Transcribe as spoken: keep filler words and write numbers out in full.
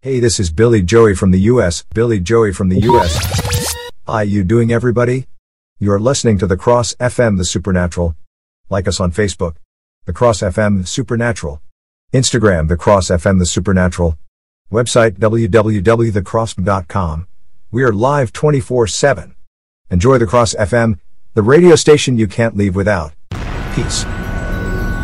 Hey, this is Billy Joey from the U S Billy Joey from the U S How you doing, everybody? You're listening to The Cross F M The Supernatural. Like us on Facebook, The Cross F M The Supernatural. Instagram, The Cross F M The Supernatural. Website, w w w dot the cross dot com. We are live twenty-four seven. Enjoy The Cross F M, the radio station you can't leave without. Peace.